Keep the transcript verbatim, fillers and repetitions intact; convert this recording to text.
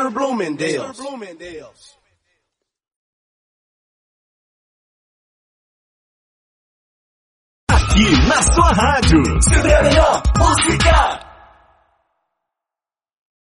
mister Bloomingdale's. Aqui na sua rádio. Sempre a melhor música.